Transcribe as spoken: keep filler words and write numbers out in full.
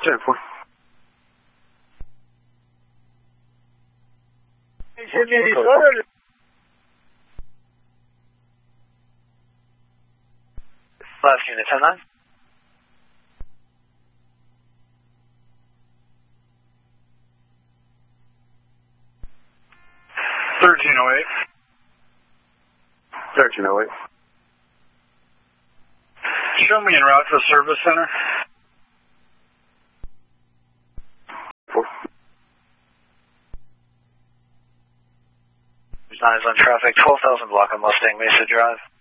ten four. Last unit, ten nine. thirteen oh eight. thirteen oh eight. Show me en route to the service center. Four. There's nine is on traffic, twelve thousand block on Mustang Mesa Drive.